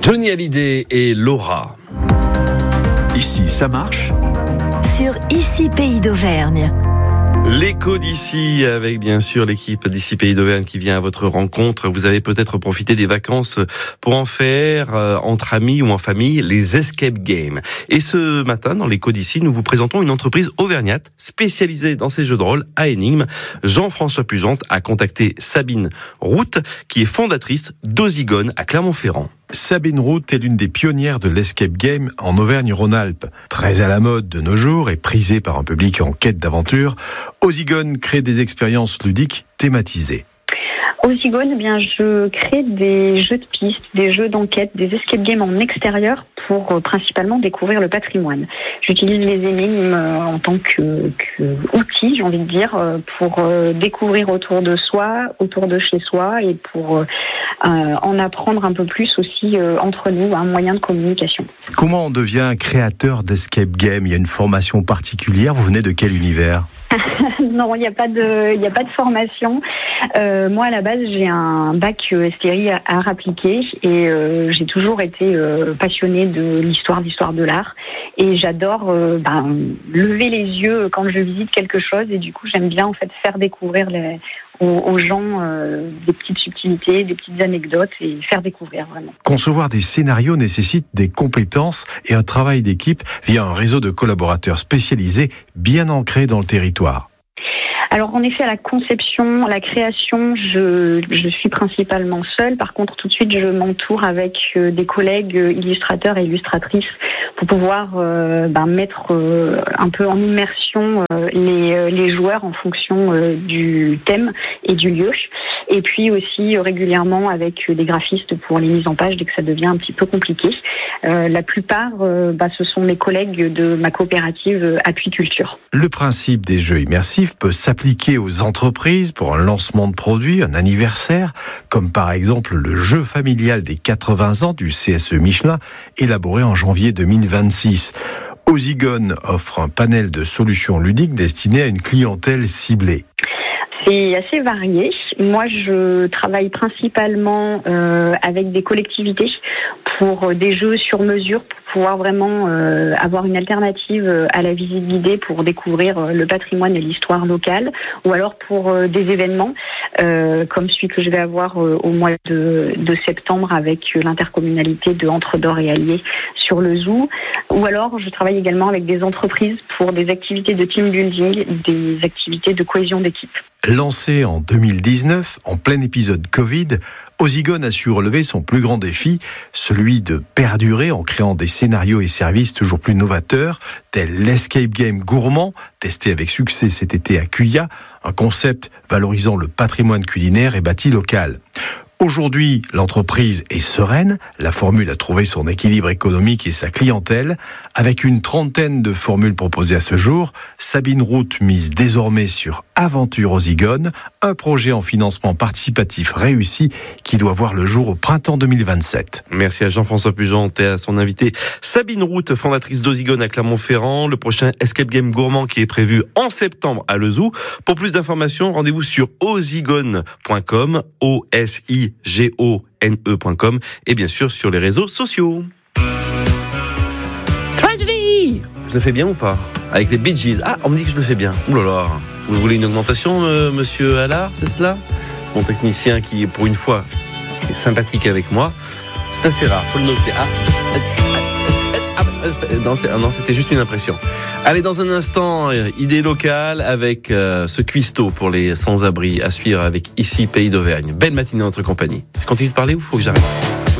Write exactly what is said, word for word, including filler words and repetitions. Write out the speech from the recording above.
Johnny Hallyday et Laura. Ici, ça marche. Sur Ici Pays d'Auvergne. L'écho d'ici, avec bien sûr l'équipe d'ici Pays d'Auvergne qui vient à votre rencontre. Vous avez peut-être profité des vacances pour en faire, euh, entre amis ou en famille, les escape games. Et ce matin, dans l'écho d'ici, nous vous présentons une entreprise auvergnate spécialisée dans ces jeux de rôle à énigmes. Jean-François Pugente a contacté Sabine Route, qui est fondatrice d'Ozygone à Clermont-Ferrand. Sabine Route est l'une des pionnières de l'escape game en Auvergne-Rhône-Alpes. Très à la mode de nos jours et prisée par un public en quête d'aventure, Ozygone crée des expériences ludiques thématisées. Ozygone, eh bien, je crée des jeux de pistes, des jeux d'enquête, des escape games en extérieur pour euh, principalement découvrir le patrimoine. J'utilise les énigmes euh, en tant que, que outil, j'ai envie de dire, euh, pour euh, découvrir autour de soi, autour de chez soi et pour euh, euh, en apprendre un peu plus aussi euh, entre nous, un moyen de communication. Comment on devient créateur d'escape game ? Il y a une formation particulière ? Vous venez de quel univers ? Non, il n'y a pas de, il n'y a pas de formation. Euh, moi, à la base, j'ai un bac S T I à art appliqué et euh, j'ai toujours été euh, passionnée de l'histoire, l'histoire de l'art. Et j'adore euh, ben, lever les yeux quand je visite quelque chose. Et du coup, j'aime bien en fait faire découvrir les, aux, aux gens euh, des petites subtilités, des petites anecdotes et faire découvrir vraiment. Concevoir des scénarios nécessite des compétences et un travail d'équipe via un réseau de collaborateurs spécialisés bien ancrés dans le territoire. Alors en effet, à la conception, à la création, je, je suis principalement seule. Par contre, tout de suite, je m'entoure avec euh, des collègues illustrateurs et illustratrices pour pouvoir euh, ben, mettre euh, un peu en immersion euh, les, les joueurs en fonction euh, du thème et du lieu. Et puis aussi euh, régulièrement avec des graphistes pour les mises en page dès que ça devient un petit peu compliqué. Euh, la plupart, euh, bah, ce sont mes collègues de ma coopérative euh, Appui Culture. Le principe des jeux immersifs peut s'appliquer aux entreprises pour un lancement de produit, un anniversaire, comme par exemple le jeu familial des quatre-vingts ans du C S E Michelin, élaboré en janvier deux mille vingt-six. Ozygone offre un panel de solutions ludiques destinées à une clientèle ciblée. C'est assez varié. Moi, je travaille principalement euh, avec des collectivités pour des jeux sur mesure, pour pouvoir vraiment euh, avoir une alternative à la visite guidée pour découvrir le patrimoine et l'histoire locale, ou alors pour euh, des événements euh, comme celui que je vais avoir euh, au mois de, de septembre avec l'intercommunalité de Entre-Dor et Allier sur le zoo, ou alors je travaille également avec des entreprises pour des activités de team building, des activités de cohésion d'équipe. Lancé en deux mille dix-neuf, en plein épisode Covid, Ozygone a su relever son plus grand défi, celui de perdurer en créant des scénarios et services toujours plus novateurs, tels l'escape game gourmand, testé avec succès cet été à Cuya, un concept valorisant le patrimoine culinaire et bâti local. Aujourd'hui, l'entreprise est sereine, la formule a trouvé son équilibre économique et sa clientèle. Avec une trentaine de formules proposées à ce jour, Sabine Route mise désormais sur Aventure Ozygone, un projet en financement participatif réussi qui doit voir le jour au printemps deux mille vingt-sept. Merci à Jean-François Pugente et à son invité Sabine Route, fondatrice d'Ozygone à Clermont-Ferrand. Le prochain escape game gourmand qui est prévu en septembre à Le Zoo. Pour plus d'informations, rendez-vous sur ozygone point com, O S I G O N E point com et bien sûr sur les réseaux sociaux. Tragedy! Je le fais bien ou pas? Avec les Bee Gees. Ah, on me dit que je le fais bien. Ouh là là. Vous voulez une augmentation, euh, monsieur Allard, c'est cela? Mon technicien qui, pour une fois, est sympathique avec moi. C'est assez rare, faut le noter. Ah, ah, ah, non, non, c'était juste une impression. Allez, dans un instant, euh, idée locale avec euh, ce cuistot pour les sans-abri à suivre avec Ici Pays d'Auvergne. Belle matinée en notre compagnie. Je continue de parler ou faut que j'arrête?